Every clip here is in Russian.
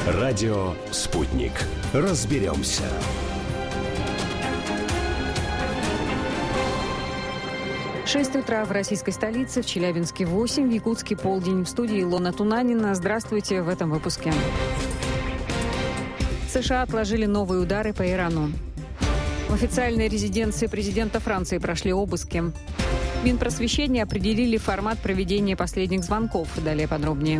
Радио «Спутник». Разберемся. Шесть утра в российской столице, в Челябинске 8, в Якутске полдень. В студии Илона Тунанина. Здравствуйте в этом выпуске. США отложили новые удары по Ирану. В официальной резиденции президента Франции прошли обыски. Минпросвещения определили формат проведения последних звонков. Далее подробнее.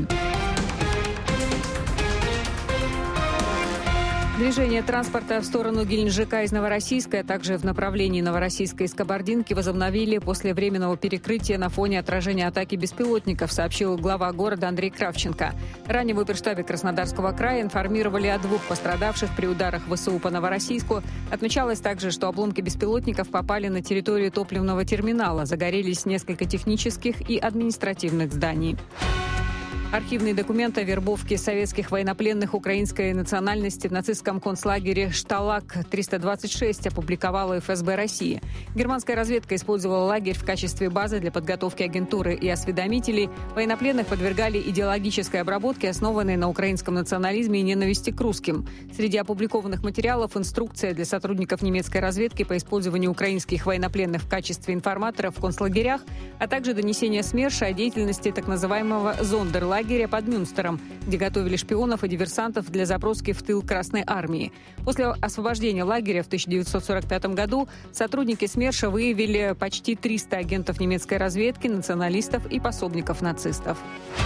Движение транспорта в сторону Геленджика из Новороссийска, а также в направлении Новороссийска из Кабардинки возобновили после временного перекрытия на фоне отражения атаки беспилотников, сообщил глава города Андрей Кравченко. Ранее в оперштабе Краснодарского края информировали о 2 пострадавших при ударах ВСУ по Новороссийску. Отмечалось также, что обломки беспилотников попали на территорию топливного терминала. Загорелись несколько технических и административных зданий. Архивные документы о вербовке советских военнопленных украинской национальности в нацистском концлагере «Шталак-326» опубликовала ФСБ России. Германская разведка использовала лагерь в качестве базы для подготовки агентуры и осведомителей. Военнопленных подвергали идеологической обработке, основанной на украинском национализме и ненависти к русским. Среди опубликованных материалов инструкция для сотрудников немецкой разведки по использованию украинских военнопленных в качестве информаторов в концлагерях, а также донесение СМЕРШа о деятельности так называемого «Зондерлагеря» под Мюнстером, где готовили шпионов и диверсантов для заброски в тыл Красной Армии. После освобождения лагеря в 1945 году сотрудники СМЕРШа выявили почти 300 агентов немецкой разведки, националистов и пособников нацистов.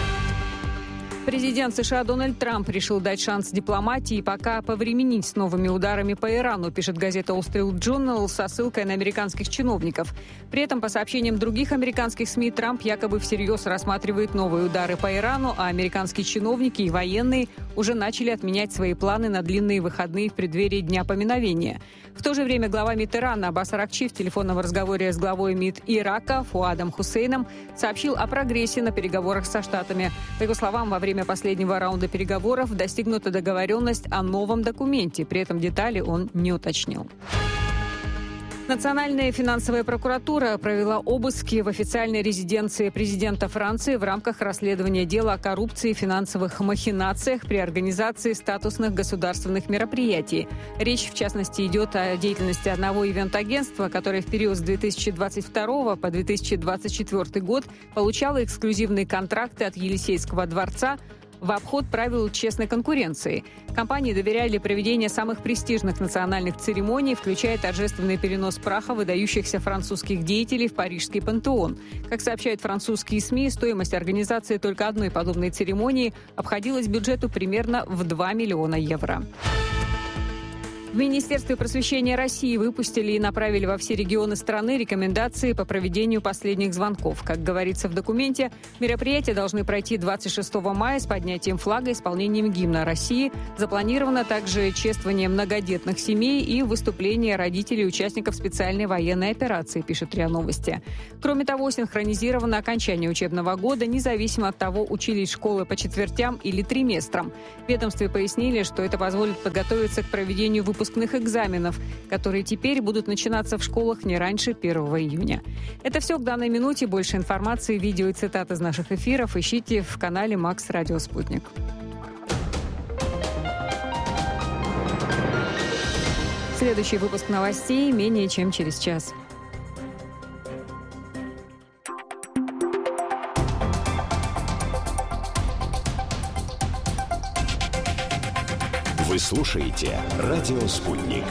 Президент США Дональд Трамп решил дать шанс дипломатии и пока повременить с новыми ударами по Ирану, пишет газета Wall Street Journal со ссылкой на американских чиновников. При этом, по сообщениям других американских СМИ, Трамп якобы всерьез рассматривает новые удары по Ирану, а американские чиновники и военные уже начали отменять свои планы на длинные выходные в преддверии Дня поминовения. В то же время глава МИД Ирана Аббас Аракчи в телефонном разговоре с главой МИД Ирака Фуадом Хусейном сообщил о прогрессе на переговорах со Штатами. По его словам, во время последнего раунда переговоров достигнута договоренность о новом документе. При этом детали он не уточнил. Национальная финансовая прокуратура провела обыски в официальной резиденции президента Франции в рамках расследования дела о коррупции и финансовых махинациях при организации статусных государственных мероприятий. Речь, в частности, идет о деятельности одного ивент-агентства, которое в период с 2022 по 2024 год получало эксклюзивные контракты от Елисейского дворца в обход правил честной конкуренции. Компании доверяли проведение самых престижных национальных церемоний, включая торжественный перенос праха выдающихся французских деятелей в Парижский пантеон. Как сообщают французские СМИ, стоимость организации только одной подобной церемонии обходилась бюджету примерно в 2 миллиона евро. В Министерстве просвещения России выпустили и направили во все регионы страны рекомендации по проведению последних звонков. Как говорится в документе, мероприятия должны пройти 26 мая с поднятием флага и исполнением гимна России. Запланировано также чествование многодетных семей и выступление родителей участников специальной военной операции, пишет РИА Новости. Кроме того, синхронизировано окончание учебного года, независимо от того, учились школы по четвертям или триместрам. В ведомстве пояснили, что это позволит подготовиться к проведению выпускных экзаменов, которые теперь будут начинаться в школах не раньше 1 июня. Это все к данной минуте. Больше информации, видео и цитат из наших эфиров ищите в канале Макс Радио Спутник. Следующий выпуск новостей менее чем через час. Вы слушаете «Радио Спутник».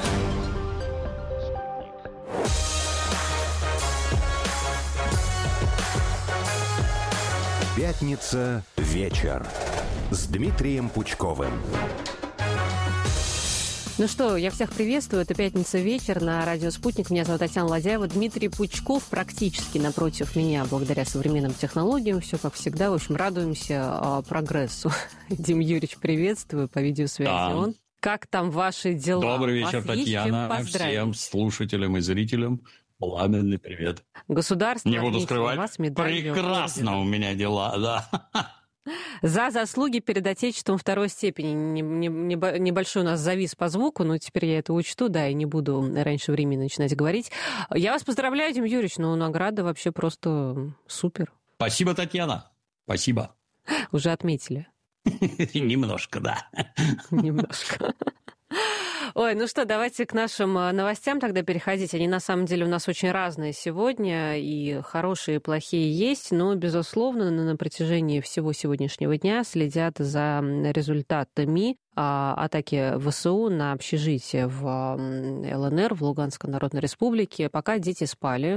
Пятница. Вечер. С Дмитрием Пучковым. Ну что, я всех приветствую. Это «Пятница. Вечер» на радио «Спутник». Меня зовут Татьяна Ладяева. Дмитрий Пучков практически напротив меня, благодаря современным технологиям. Все как всегда. В общем, радуемся прогрессу. Дим Юрьевич, приветствую по видеосвязи. Да. Как там ваши дела? Добрый вечер, Татьяна. Всем слушателям и зрителям пламенный привет. Государство, не буду скрывать, вас прекрасно у меня дела, да. За заслуги перед Отечеством второй степени. Небольшой у нас завис по звуку, но теперь я это учту, да, и не буду раньше времени начинать говорить. Я вас поздравляю, Дим Юрьевич, но награда вообще просто супер. Спасибо, Татьяна, спасибо. Уже отметили. Немножко, да. Немножко. Ой, ну что, давайте к нашим новостям тогда переходить. Они на самом деле у нас очень разные сегодня, и хорошие, и плохие есть, но, безусловно, на протяжении всего сегодняшнего дня следят за результатами атаки ВСУ на общежитие в ЛНР, в Луганской Народной Республике. Пока дети спали,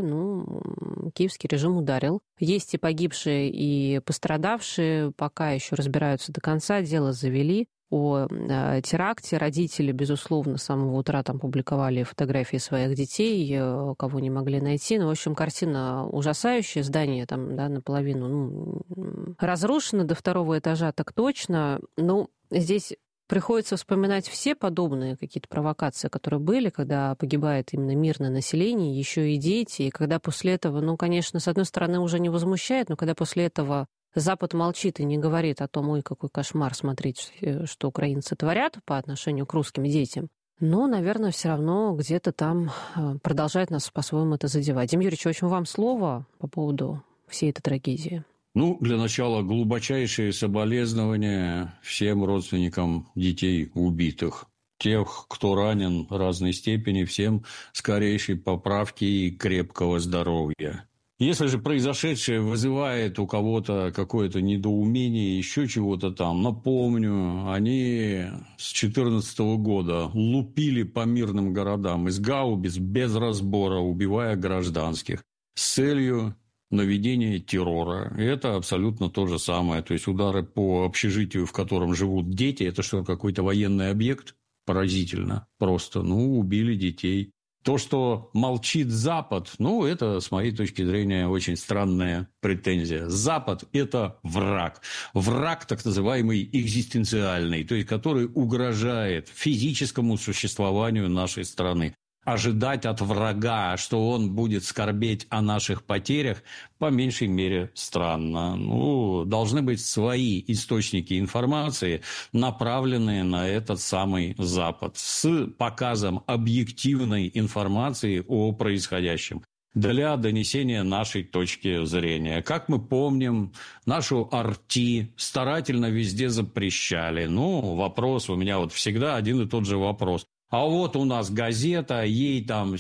киевский режим ударил. Есть и погибшие, и пострадавшие, пока еще разбираются до конца, дело завели. О теракте родители, безусловно, с самого утра там публиковали фотографии своих детей, кого не могли найти. В общем, картина ужасающая. Здание там, наполовину разрушено, до 2-го этажа так точно. Здесь приходится вспоминать все подобные какие-то провокации, которые были, когда погибает именно мирное население, еще и дети. И когда после этого, конечно, с одной стороны, уже не возмущает, но когда после этого Запад молчит и не говорит о том, ой, какой кошмар, смотрите, что украинцы творят по отношению к русским детям. Но, наверное, все равно где-то там продолжает нас по-своему это задевать. Дим Юрьевич, в общем, вам слово по поводу всей этой трагедии. Для начала глубочайшие соболезнования всем родственникам детей убитых. Тех, кто ранен в разной степени, всем скорейшей поправки и крепкого здоровья. Если же произошедшее вызывает у кого-то какое-то недоумение, еще чего-то там, напомню, они с 2014 года лупили по мирным городам из гаубиц без разбора, убивая гражданских, с целью наведения террора. И это абсолютно то же самое. То есть удары по общежитию, в котором живут дети, это что, какой-то военный объект? Поразительно. Просто, убили детей. То, что молчит Запад, это, с моей точки зрения, очень странная претензия. Запад – это враг. Враг, так называемый, экзистенциальный, то есть который угрожает физическому существованию нашей страны. Ожидать от врага, что он будет скорбеть о наших потерях, по меньшей мере странно. Должны быть свои источники информации, направленные на этот самый Запад, с показом объективной информации о происходящем для донесения нашей точки зрения. Как мы помним, нашу RT старательно везде запрещали. Вопрос у меня всегда один и тот же вопрос. А вот у нас газета, ей там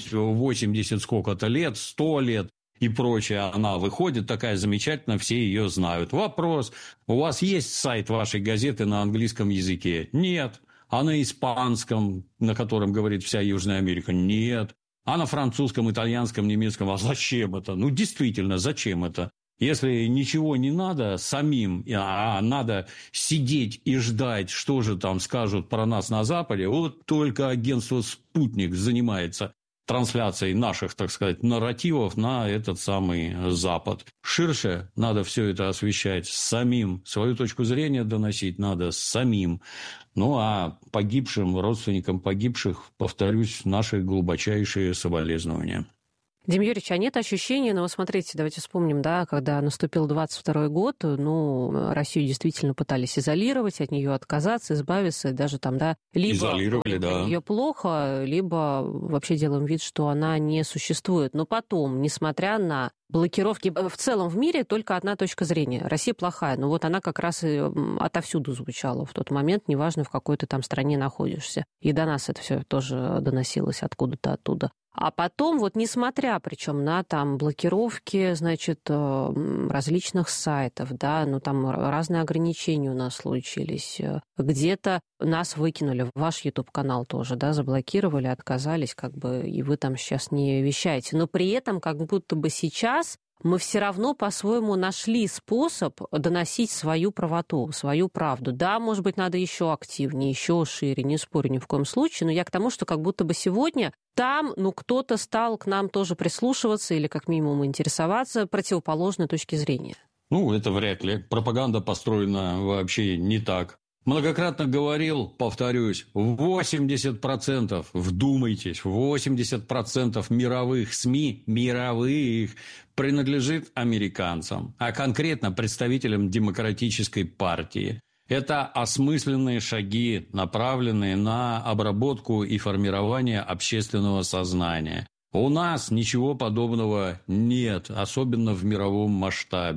80 сколько-то лет, 100 лет и прочее. Она выходит такая замечательная, все ее знают. Вопрос, у вас есть сайт вашей газеты на английском языке? Нет. А на испанском, на котором говорит вся Южная Америка? Нет. А на французском, итальянском, немецком? А зачем это? Действительно, зачем это? Если ничего не надо самим, а надо сидеть и ждать, что же там скажут про нас на Западе, вот только агентство «Спутник» занимается трансляцией наших, так сказать, нарративов на этот самый Запад. Ширше надо все это освещать самим, свою точку зрения доносить надо самим. А погибшим, родственникам погибших, повторюсь, наши глубочайшие соболезнования. Дим Юрьевич, а нет ощущения, вы смотрите, давайте вспомним, когда наступил 22-й год, Россию действительно пытались изолировать, от нее отказаться, избавиться, и даже там, либо изолировали, ее плохо, либо вообще делаем вид, что она не существует. Но потом, несмотря на блокировки, в целом в мире только одна точка зрения. Россия плохая, она как раз и отовсюду звучала в тот момент, неважно, в какой ты там стране находишься. И до нас это все тоже доносилось откуда-то оттуда. А потом, несмотря причем на блокировки, различных сайтов, там разные ограничения у нас случились. Где-то нас выкинули, ваш YouTube-канал тоже, заблокировали, отказались, и вы там сейчас не вещаете. Но при этом, как будто бы сейчас мы все равно по-своему нашли способ доносить свою правоту, свою правду. Да, может быть, надо еще активнее, еще шире, не спорю ни в коем случае, но я к тому, что как будто бы сегодня там, кто-то стал к нам тоже прислушиваться или как минимум интересоваться противоположной точки зрения. Это вряд ли. Пропаганда построена вообще не так. Многократно говорил, повторюсь, 80%, вдумайтесь, 80% мировых СМИ, принадлежит американцам, а конкретно представителям Демократической партии. Это осмысленные шаги, направленные на обработку и формирование общественного сознания. У нас ничего подобного нет, особенно в мировом масштабе.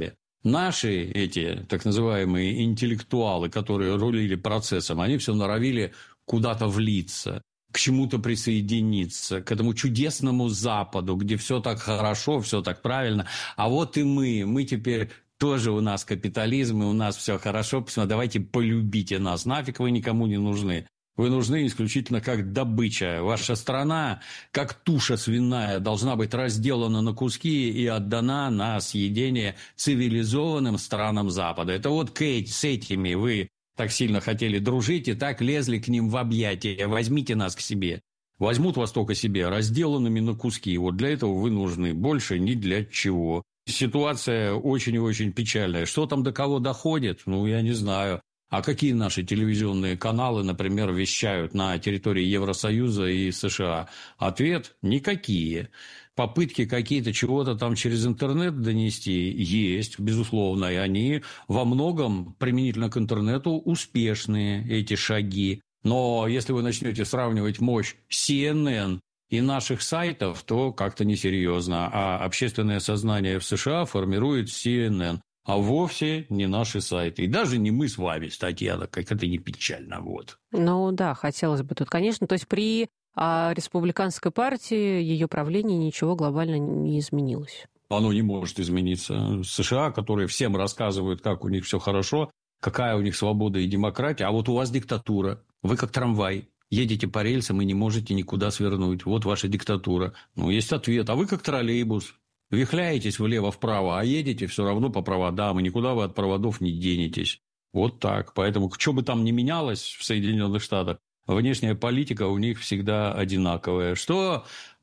Наши эти так называемые интеллектуалы, которые рулили процессом, они все норовили куда-то влиться, к чему-то присоединиться, к этому чудесному Западу, где все так хорошо, все так правильно. А вот и мы теперь тоже у нас капитализм, и у нас все хорошо, давайте полюбите нас, нафиг вы никому не нужны. Вы нужны исключительно как добыча. Ваша страна, как туша свиная, должна быть разделана на куски и отдана на съедение цивилизованным странам Запада. Это вот с этими вы так сильно хотели дружить и так лезли к ним в объятия. Возьмите нас к себе. Возьмут вас только себе, разделанными на куски. Вот для этого вы нужны. Больше ни для чего. Ситуация очень и очень печальная. Что там до кого доходит? Я не знаю. А какие наши телевизионные каналы, например, вещают на территории Евросоюза и США? Ответ – никакие. Попытки какие-то чего-то там через интернет донести есть, безусловно, и они во многом применительно к интернету успешные, эти шаги. Но если вы начнете сравнивать мощь CNN и наших сайтов, то как-то несерьезно. А общественное сознание в США формирует CNN. А вовсе не наши сайты. И даже не мы с вами, Татьяна, как это не печально. Вот. Да, хотелось бы тут, конечно. То есть при республиканской партии ее правление ничего глобально не изменилось. Оно не может измениться. США, которые всем рассказывают, как у них все хорошо, какая у них свобода и демократия, а вот у вас диктатура. Вы как трамвай. Едете по рельсам и не можете никуда свернуть. Вот ваша диктатура. Есть ответ. А вы как троллейбус. Вихляетесь влево-вправо, а едете все равно по проводам, и никуда вы от проводов не денетесь. Вот так. Поэтому, что бы там ни менялось в Соединенных Штатах, внешняя политика у них всегда одинаковая. Что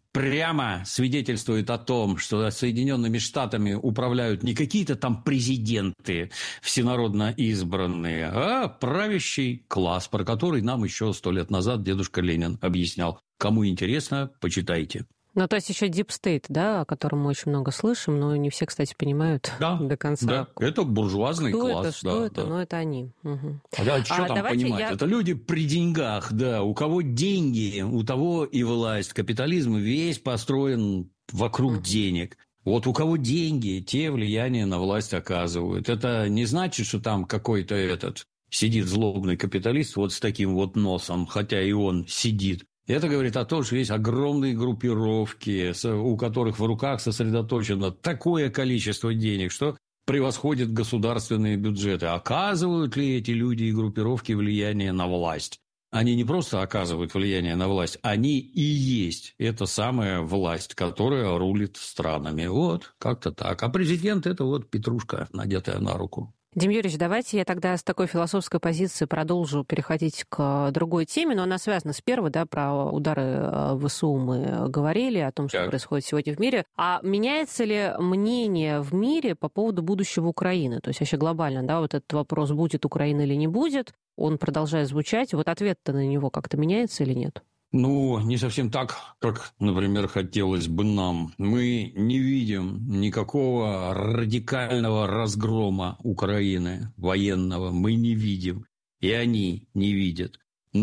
прямо свидетельствует о том, что Соединенными Штатами управляют не какие-то там президенты всенародно избранные, а правящий класс, про который нам еще 100 лет назад дедушка Ленин объяснял. Кому интересно, почитайте. То есть еще Deep State, да, о котором мы очень много слышим, но не все, кстати, понимают до конца. Да, это буржуазный класс. Что это? Но это они. Угу. Что там понимать? Это люди при деньгах, да. У кого деньги, у того и власть. Капитализм весь построен вокруг денег. Вот у кого деньги, те влияние на власть оказывают. Это не значит, что там какой-то сидит злобный капиталист вот с таким вот носом, хотя и он сидит. Это говорит о том, что есть огромные группировки, у которых в руках сосредоточено такое количество денег, что превосходит государственные бюджеты. Оказывают ли эти люди и группировки влияние на власть? Они не просто оказывают влияние на власть, они и есть эта самая власть, которая рулит странами. Вот, как-то так. А президент – это вот петрушка, надетая на руку. Дим Юрьевич, давайте я тогда с такой философской позиции продолжу переходить к другой теме, но она связана с первой, да, про удары ВСУ мы говорили, о том, что происходит сегодня в мире. А меняется ли мнение в мире по поводу будущего Украины? То есть вообще глобально, да, вот этот вопрос, будет Украина или не будет, он продолжает звучать. Вот ответ-то на него как-то меняется или нет? Не совсем так, как, например, хотелось бы нам. Мы не видим никакого радикального разгрома Украины военного. Мы не видим. И они не видят.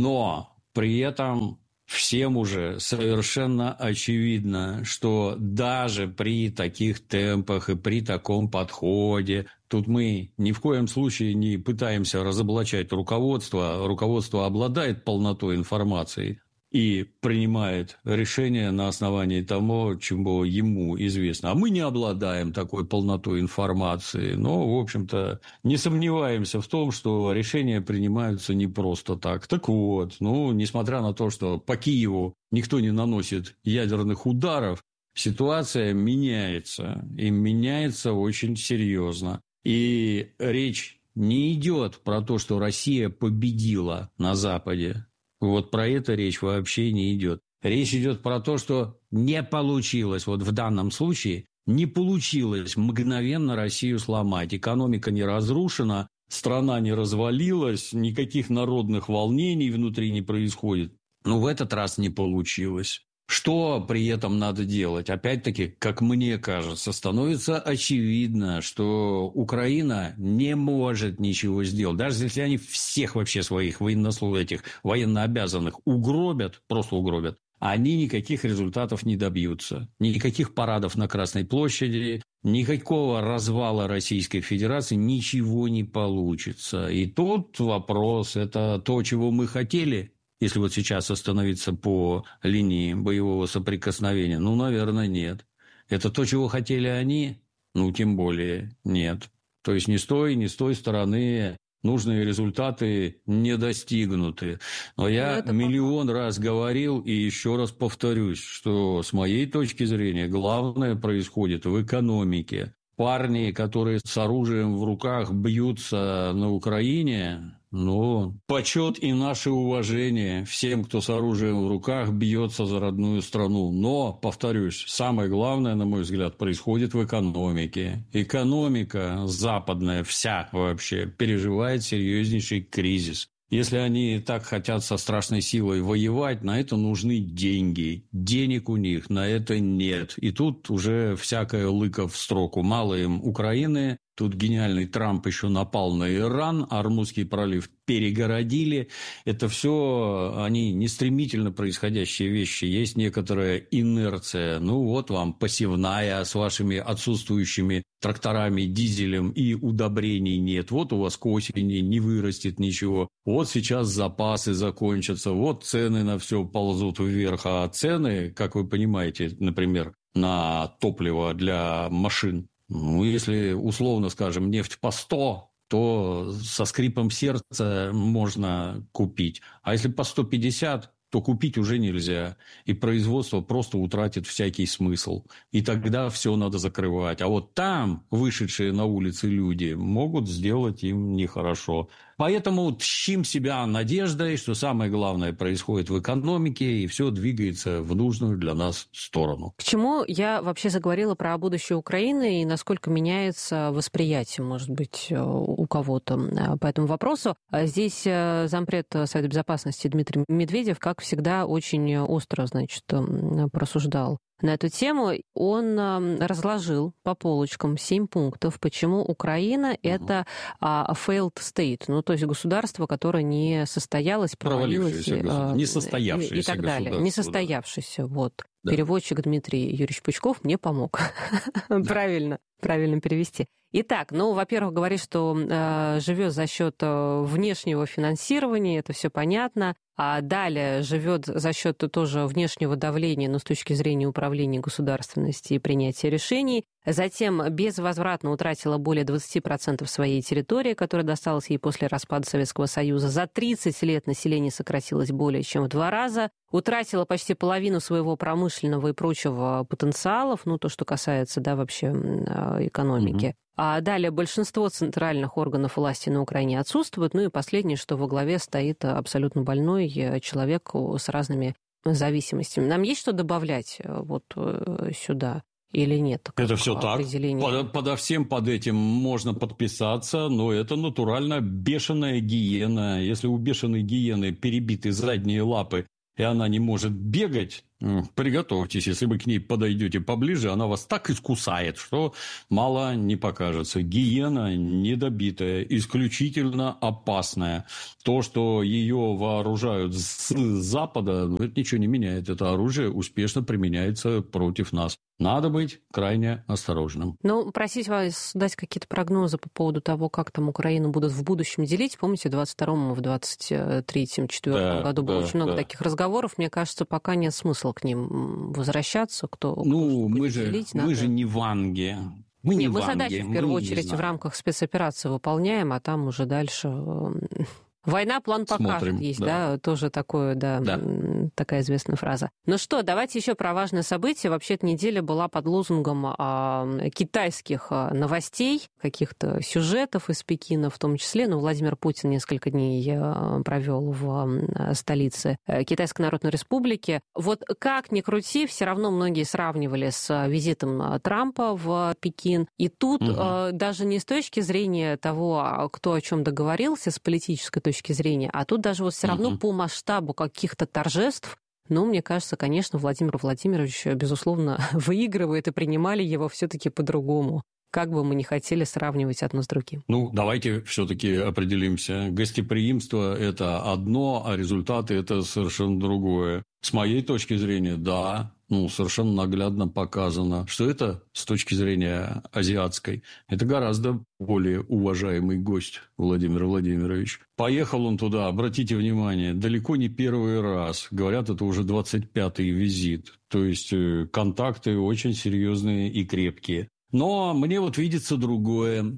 Но при этом всем уже совершенно очевидно, что даже при таких темпах и при таком подходе, тут мы ни в коем случае не пытаемся разоблачать руководство. Руководство обладает полнотой информации и принимает решения на основании того, чего ему известно. А мы не обладаем такой полнотой информации, но, в общем-то, не сомневаемся в том, что решения принимаются не просто так. Так вот, несмотря на то, что по Киеву никто не наносит ядерных ударов, ситуация меняется, и меняется очень серьезно. И речь не идет про то, что Россия победила на Западе. Вот про это речь вообще не идет. Речь идет про то, что не получилось, вот в данном случае, не получилось мгновенно Россию сломать. Экономика не разрушена, страна не развалилась, никаких народных волнений внутри не происходит. Но в этот раз не получилось. Что при этом надо делать? Опять-таки, как мне кажется, становится очевидно, что Украина не может ничего сделать. Даже если они всех вообще своих военнообязанных угробят, просто угробят, они никаких результатов не добьются. Никаких парадов на Красной площади, никакого развала Российской Федерации, ничего не получится. И тут вопрос, это то, чего мы хотели, если вот сейчас остановиться по линии боевого соприкосновения? Ну, наверное, нет. Это то, чего хотели они? Ну, тем более нет. То есть, ни с той стороны нужные результаты не достигнуты. Но я миллион раз говорил и еще раз повторюсь, что с моей точки зрения главное происходит в экономике. Парни, которые с оружием в руках бьются на Украине, ну, почет и наше уважение всем, кто с оружием в руках бьется за родную страну. Но, повторюсь, самое главное, на мой взгляд, происходит в экономике. Экономика западная вся вообще переживает серьезнейший кризис. Если они так хотят со страшной силой воевать, на это нужны деньги. Денег у них на это нет. И тут уже всякая лыка в строку. Мало им Украины. Тут гениальный Трамп еще напал на Иран, Ормузский пролив перегородили. Это все, они не стремительно происходящие вещи. Есть некоторая инерция. Ну, вот вам посевная с вашими отсутствующими тракторами, дизелем и удобрений нет. Вот у вас к осени не вырастет ничего. Вот сейчас запасы закончатся. Вот цены на все ползут вверх. А цены, как вы понимаете, например, на топливо для машин, ну, если, условно скажем, нефть по 100, то со скрипом сердца можно купить. А если по 150, то купить уже нельзя. И производство просто утратит всякий смысл. И тогда все надо закрывать. А вот там вышедшие на улицы люди могут сделать им нехорошо. Поэтому тщим себя надеждой, что самое главное происходит в экономике, и все двигается в нужную для нас сторону. К чему я вообще заговорила про будущее Украины и насколько меняется восприятие, может быть, у кого-то по этому вопросу. Здесь зампред Совета Безопасности Дмитрий Медведев, как всегда, очень остро, значит, просуждал на эту тему. Он разложил по полочкам 7 пунктов, почему Украина – это failed state, ну, то есть государство, которое не состоялось, провалилось, несостоявшееся и так далее. Несостоявшееся, вот. Да. Переводчик Дмитрий Юрьевич Пучков мне помог правильно перевести. Итак, ну, во-первых, говорит, что живет за счет внешнего финансирования, это все понятно. А далее живет за счет тоже внешнего давления, но с точки зрения управления государственности и принятия решений. Затем безвозвратно утратила более 20% своей территории, которая досталась ей после распада Советского Союза. За 30 лет население сократилось более чем в 2 раза. Утратила почти половину своего промышленного и прочего потенциалов, ну, то, что касается, да, вообще экономики. А далее большинство центральных органов власти на Украине отсутствует. Ну и последнее, что во главе стоит абсолютно больной человек с разными зависимостями. Нам есть что добавлять вот сюда? Или нет? Это все так. Подо всем под этим можно подписаться, но это натурально бешеная гиена. Если у бешеной гиены перебиты задние лапы, и она не может бегать, приготовьтесь, если вы к ней подойдете поближе, она вас так искусает, что мало не покажется. Гиена недобитая, исключительно опасная. То, что ее вооружают с Запада, это ничего не меняет. Это оружие успешно применяется против нас. Надо быть крайне осторожным. Ну, просить вас дать какие-то прогнозы по поводу того, как там Украину будут в будущем делить. Помните, в 22-м, в 23-м, 24-м году было очень много таких разговоров. Мне кажется, пока нет смысла к ним возвращаться. Мы же не ванги. Мы задачи в первую очередь в рамках спецоперации выполняем, а там уже дальше... Война, план покажет, есть, да, тоже такое, такая известная фраза. Ну что, давайте еще про важное событие. Вообще, эта неделя была под лозунгом китайских новостей, каких-то сюжетов из Пекина в том числе. Ну, Владимир Путин несколько дней провел в столице Китайской Народной Республики. Вот как ни крути, все равно многие сравнивали с визитом Трампа в Пекин. И тут даже не с точки зрения того, кто о чем договорился, с политической точки зрения, а тут даже вот все равно по масштабу каких-то торжеств, ну, мне кажется, конечно, Владимир Владимирович, безусловно, выигрывает, и принимали его все-таки по-другому. Как бы мы ни хотели сравнивать одно с другим. Ну, давайте все-таки определимся. Гостеприимство – это одно, а результаты – это совершенно другое. С моей точки зрения, да, совершенно наглядно показано, что это, с точки зрения азиатской, это гораздо более уважаемый гость Владимир Владимирович. Поехал он туда, обратите внимание, далеко не первый раз. Говорят, это уже 25-й визит. То есть, контакты очень серьезные и крепкие. Но мне вот видится другое,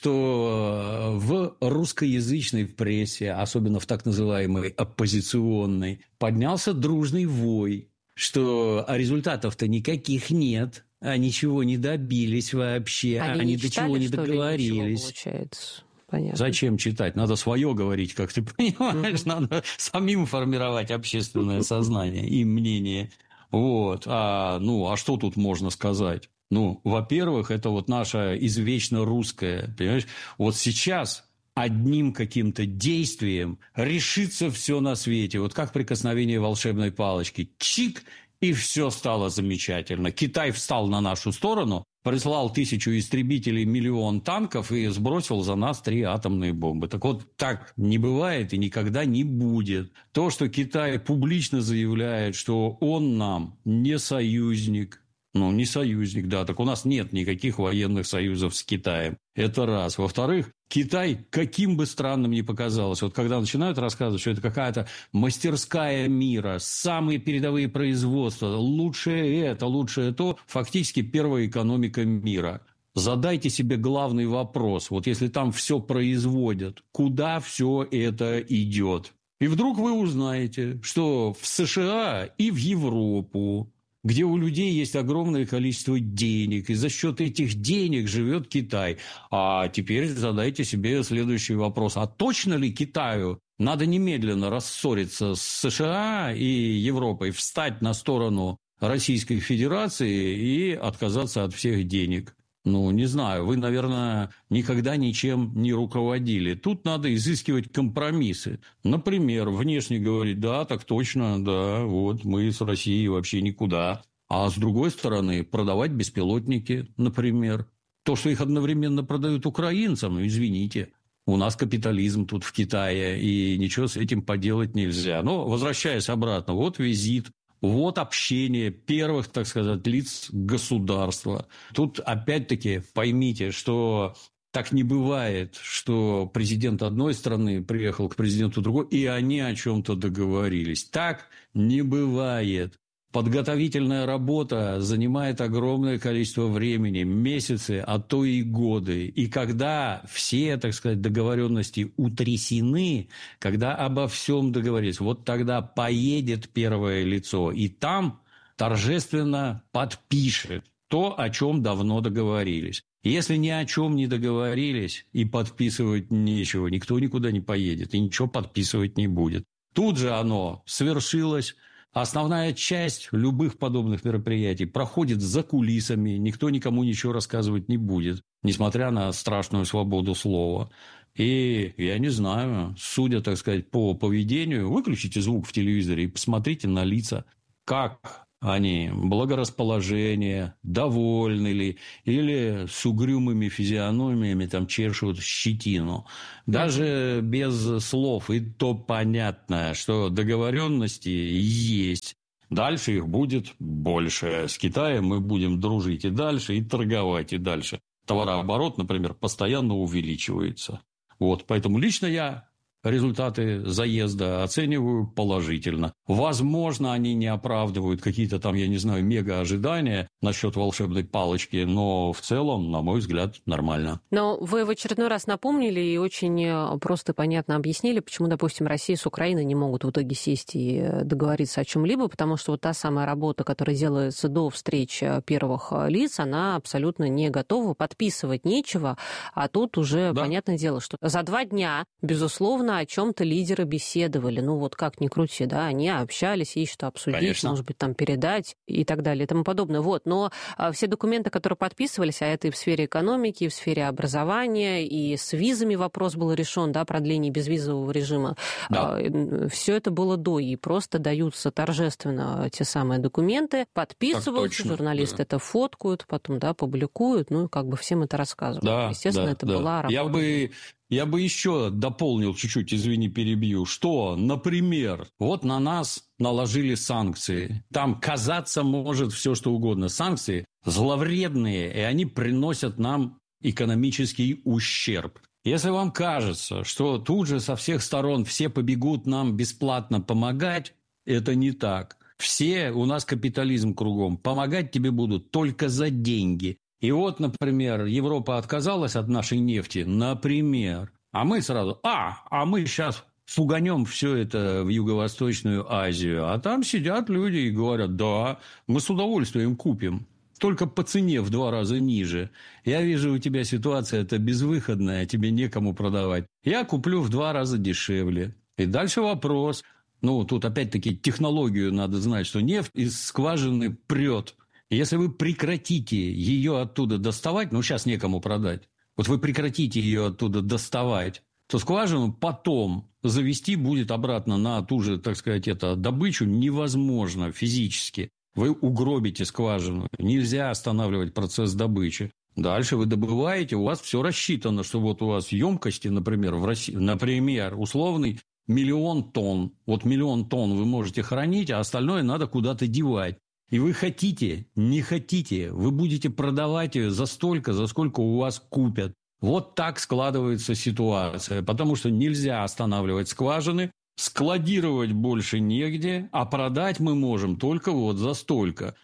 что в русскоязычной прессе, особенно в так называемой оппозиционной, поднялся дружный вой, что результатов-то никаких нет, а ничего не добились вообще, они до чего не договорились. Понятно. Зачем читать? Надо свое говорить, как ты понимаешь, надо самим формировать общественное сознание и мнение. Вот. А что тут можно сказать? Во-первых, это вот наше извечно русское, понимаешь? Вот сейчас одним каким-то действием решится все на свете. Вот как прикосновение волшебной палочки. Чик, и все стало замечательно. Китай встал на нашу сторону, прислал 1000 истребителей, 1 000 000 танков и сбросил за нас 3 атомные бомбы. Так вот, так не бывает и никогда не будет. То, что Китай публично заявляет, что он нам не союзник, не союзник, да, так у нас нет никаких военных союзов с Китаем. Это раз. Во-вторых, Китай, каким бы странным ни показалось, вот когда начинают рассказывать, что это какая-то мастерская мира, самые передовые производства, лучшее это, лучшее то, фактически первая экономика мира. Задайте себе главный вопрос. Вот если там все производят, куда все это идет? И вдруг вы узнаете, что в США и в Европу, где у людей есть огромное количество денег, и за счет этих денег живет Китай. А теперь задайте себе следующий вопрос. А точно ли Китаю надо немедленно рассориться с США и Европой, встать на сторону Российской Федерации и отказаться от всех денег? Не знаю, вы, наверное, никогда ничем не руководили. Тут надо изыскивать компромиссы. Например, внешне говорить, да, так точно, да, вот мы с Россией вообще никуда. А с другой стороны, продавать беспилотники, например. То, что их одновременно продают украинцам, извините. У нас капитализм тут в Китае, и ничего с этим поделать нельзя. Но, возвращаясь обратно, вот визит. Вот общение первых, так сказать, лиц государства. Тут опять-таки поймите, что так не бывает, что президент одной страны приехал к президенту другой, и они о чем-то договорились. Так не бывает. Подготовительная работа занимает огромное количество времени, месяцы, а то и годы. И когда все, так сказать, договоренности утрясены, когда обо всем договорились, вот тогда поедет первое лицо, и там торжественно подпишет то, о чем давно договорились. Если ни о чем не договорились и подписывать нечего, никто никуда не поедет и ничего подписывать не будет. Тут же оно свершилось. Основная часть любых подобных мероприятий проходит за кулисами, никто никому ничего рассказывать не будет, несмотря на страшную свободу слова. И, я не знаю, судя, так сказать, по поведению, выключите звук в телевизоре и посмотрите на лица, как они, благорасположение, довольны ли, или с угрюмыми физиономиями там чешут щетину. Даже без слов, и то понятно, что договоренности есть. Дальше их будет больше. С Китаем мы будем дружить и дальше, и торговать и дальше. Товарооборот, например, постоянно увеличивается. Вот, поэтому лично я результаты заезда оцениваю положительно. Возможно, они не оправдывают какие-то там, я не знаю, мега-ожидания насчет волшебной палочки, но в целом, на мой взгляд, нормально. Но вы в очередной раз напомнили и очень просто и понятно объяснили, почему, допустим, Россия с Украиной не могут в итоге сесть и договориться о чем-либо, потому что вот та самая работа, которая делается до встреч первых лиц, она абсолютно не готова, подписывать нечего, а тут уже, понятное дело, что за 2 дня, безусловно, о чем-то лидеры беседовали. Ну вот как ни крути, да, они общались, есть что обсудить, конечно, может быть, там передать и так далее и тому подобное. Вот. Но все документы, которые подписывались, а это и в сфере экономики, и в сфере образования, и с визами вопрос был решен, да, продление безвизового режима. Да. Все это было до, и просто даются торжественно те самые документы, подписываются, журналисты это фоткают, потом, да, публикуют, ну, как бы всем это рассказывают. Да, естественно, это была работа. Я бы еще дополнил чуть-чуть, извини, перебью, что, например, вот на нас наложили санкции. Там казаться может все, что угодно. Санкции зловредные, и они приносят нам экономический ущерб. Если вам кажется, что тут же со всех сторон все побегут нам бесплатно помогать, это не так. Все, у нас капитализм кругом, помогать тебе будут только за деньги. И вот, например, Европа отказалась от нашей нефти, например, а мы сразу, мы сейчас фуганем все это в Юго-Восточную Азию, а там сидят люди и говорят, да, мы с удовольствием купим. Только по цене в 2 раза ниже. Я вижу, у тебя ситуация это безвыходная, тебе некому продавать. Я куплю в 2 раза дешевле. И дальше вопрос. Тут опять-таки технологию надо знать, что нефть из скважины прет. Если вы прекратите ее оттуда доставать, сейчас некому продать. Вот вы прекратите ее оттуда доставать, то скважину потом завести будет обратно на ту же, так сказать, добычу невозможно физически. Вы угробите скважину. Нельзя останавливать процесс добычи. Дальше вы добываете, у вас все рассчитано, что вот у вас емкости, например, в России, например, условный 1 000 000 тонн. Вот 1 000 000 тонн вы можете хранить, а остальное надо куда-то девать. И вы хотите, не хотите, вы будете продавать ее за столько, за сколько у вас купят. Вот так складывается ситуация, потому что нельзя останавливать скважины, складировать больше негде, а продать мы можем только вот за столько.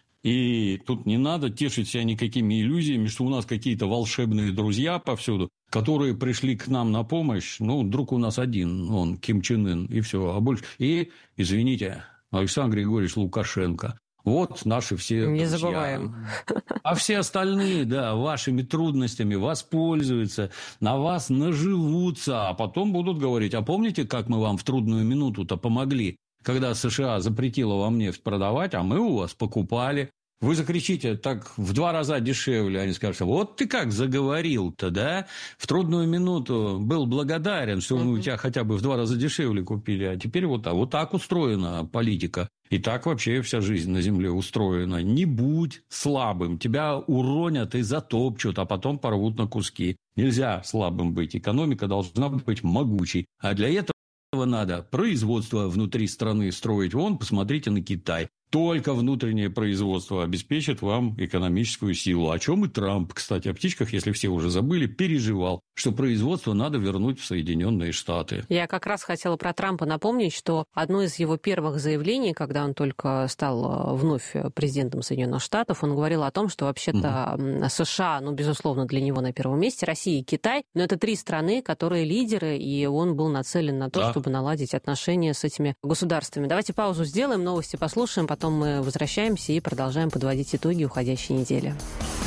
И тут не надо тешить себя никакими иллюзиями, что у нас какие-то волшебные друзья повсюду, которые пришли к нам на помощь. Друг у нас один, он Ким Чен Ын, и все. А больше... И, извините, Александр Григорьевич Лукашенко. Вот наши все не друзья. Забываем. А все остальные, вашими трудностями воспользуются, на вас наживутся, а потом будут говорить, а помните, как мы вам в трудную минуту-то помогли, когда США запретила вам нефть продавать, а мы у вас покупали. Вы закричите так в 2 раза дешевле, они скажут, вот ты как заговорил-то, да? В трудную минуту был благодарен, что мы у тебя хотя бы в 2 раза дешевле купили, а теперь вот так устроена политика. И так вообще вся жизнь на земле устроена. Не будь слабым, тебя уронят и затопчут, а потом порвут на куски. Нельзя слабым быть, экономика должна быть могучей, а для этого надо производство внутри страны строить. Посмотрите на Китай. Только внутреннее производство обеспечит вам экономическую силу. О чем и Трамп, кстати, о птичках, если все уже забыли, переживал, что производство надо вернуть в Соединенные Штаты. Я как раз хотела про Трампа напомнить, что одно из его первых заявлений, когда он только стал вновь президентом Соединенных Штатов, он говорил о том, что вообще-то США, безусловно, для него на первом месте, Россия и Китай, но это 3 страны, которые лидеры, и он был нацелен на то, чтобы наладить отношения с этими государствами. Давайте паузу сделаем, новости послушаем, потом мы возвращаемся и продолжаем подводить итоги уходящей недели.